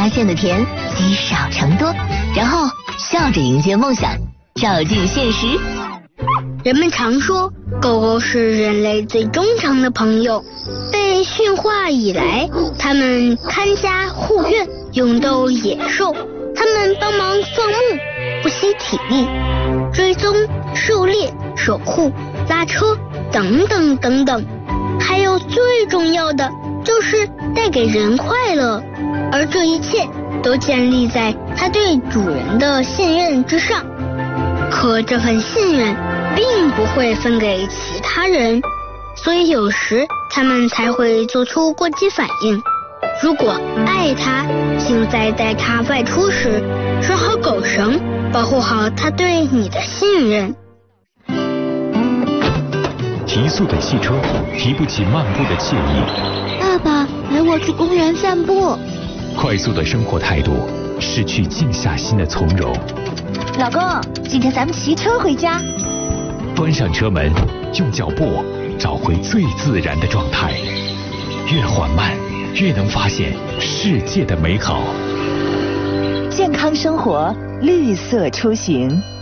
发现的甜，积少成多，然后笑着迎接梦想，照进现实。 人们常说，狗狗是人类最忠诚的朋友。被驯化以来，它们看家护院，勇斗野兽。它们帮忙放牧，不惜体力，追踪、狩猎、守护、拉车，等等等等。还有最重要的，就是带给人快乐。而这一切都建立在它对主人的信任之上。可这份信任并不会分给其他人，所以有时他们才会做出过激反应。如果爱它，请在带它外出时拴好狗绳，保护好它对你的信任。 提速的汽车提不起漫步的惬意。 爸爸，陪我去公园散步。 快速的生活态度失去静下心的从容。 老公，今天咱们骑车回家。 关上车门，用脚步找回最自然的状态。越缓慢，越能发现世界的美好。 健康生活，绿色出行。